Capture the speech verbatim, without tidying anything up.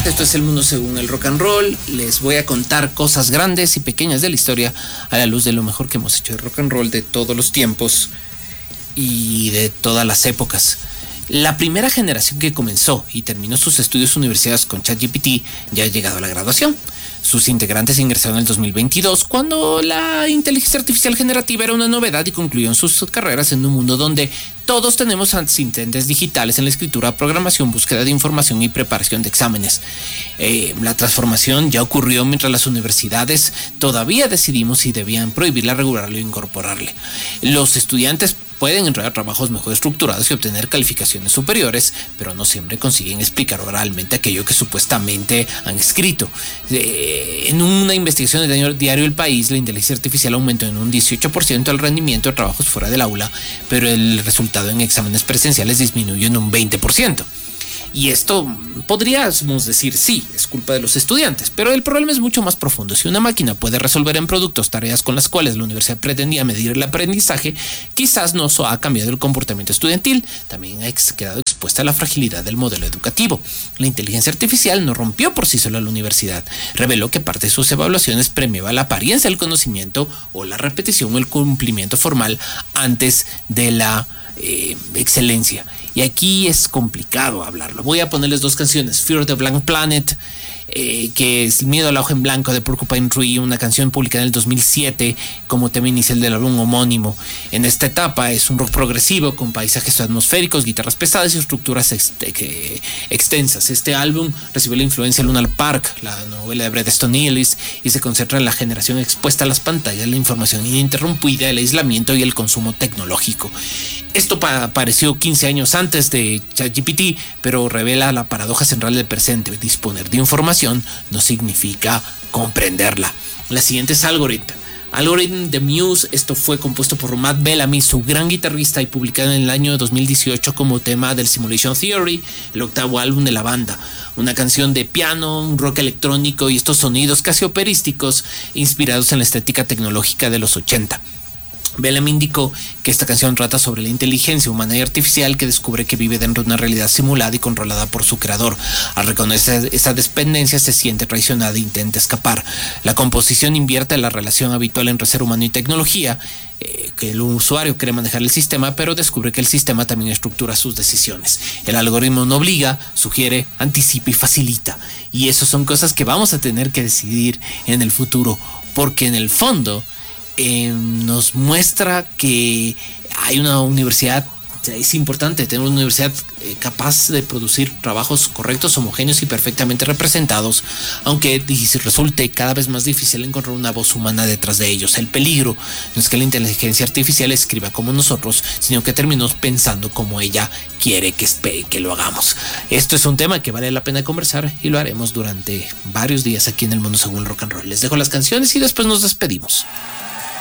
Esto es El Mundo Según el Rock and Roll. Les voy a contar cosas grandes y pequeñas de la historia a la luz de lo mejor que hemos hecho de rock and roll de todos los tiempos y de todas las épocas. La primera generación que comenzó y terminó sus estudios universitarios con ChatGPT ya ha llegado a la graduación. Sus integrantes ingresaron en el dos mil veintidós, cuando la inteligencia artificial generativa era una novedad, y concluyeron sus carreras en un mundo donde todos tenemos asistentes digitales en la escritura, programación, búsqueda de información y preparación de exámenes. Eh, la transformación ya ocurrió mientras las universidades todavía decidimos si debían prohibirla, regularla o incorporarle. Los estudiantes pueden entrar a trabajos mejor estructurados y obtener calificaciones superiores, pero no siempre consiguen explicar oralmente aquello que supuestamente han escrito. Eh, en una investigación del diario El País, la inteligencia artificial aumentó en un dieciocho por ciento el rendimiento de trabajos fuera del aula, pero el resultado en exámenes presenciales disminuyó en un veinte por ciento. Y esto podríamos decir, sí, es culpa de los estudiantes, pero el problema es mucho más profundo. Si una máquina puede resolver en productos tareas con las cuales la universidad pretendía medir el aprendizaje, quizás no solo ha cambiado el comportamiento estudiantil, también ha quedado expuesta a la fragilidad del modelo educativo. La inteligencia artificial no rompió por sí sola la universidad. Reveló que parte de sus evaluaciones premiaba la apariencia del conocimiento o la repetición o el cumplimiento formal antes de la Eh, excelencia. Y aquí es complicado hablarlo. Voy a ponerles dos canciones: Fear of the Blank Planet, eh, que es Miedo al Ojo en Blanco de Porcupine Tree, una canción publicada en el dos mil siete como tema inicial del álbum homónimo. En esta etapa es un rock progresivo con paisajes atmosféricos, guitarras pesadas y estructuras ex que, extensas. Este álbum recibió la influencia de Lunar Park, la novela de Bret Easton Ellis, y se concentra en la generación expuesta a las pantallas, la información ininterrumpida, el aislamiento y el consumo tecnológico. Esto apareció quince años antes de ChatGPT, pero revela la paradoja central del presente. Disponer de información no significa comprenderla. La siguiente es Algorithm. Algorithm de Muse. Esto fue compuesto por Matt Bellamy, su gran guitarrista, y publicado en el año dos mil dieciocho como tema del Simulation Theory, el octavo álbum de la banda. Una canción de piano, un rock electrónico y estos sonidos casi operísticos inspirados en la estética tecnológica de los ochenta. Bellamy indicó que esta canción trata sobre la inteligencia humana y artificial que descubre que vive dentro de una realidad simulada y controlada por su creador. Al reconocer esa dependencia, se siente traicionada e intenta escapar. La composición invierte la relación habitual entre ser humano y tecnología, eh, que el usuario quiere manejar el sistema, pero descubre que el sistema también estructura sus decisiones. El algoritmo no obliga, sugiere, anticipa y facilita. Y eso son cosas que vamos a tener que decidir en el futuro, porque en el fondo Eh, nos muestra que hay una universidad, es importante tener una universidad eh, capaz de producir trabajos correctos, homogéneos y perfectamente representados, aunque resulte cada vez más difícil encontrar una voz humana detrás de ellos. El peligro no es que la inteligencia artificial escriba como nosotros, sino que terminemos pensando como ella quiere que, que lo hagamos. Esto es un tema que vale la pena conversar y lo haremos durante varios días aquí en El Mundo Según el Rock and Roll. Les dejo las canciones y después nos despedimos.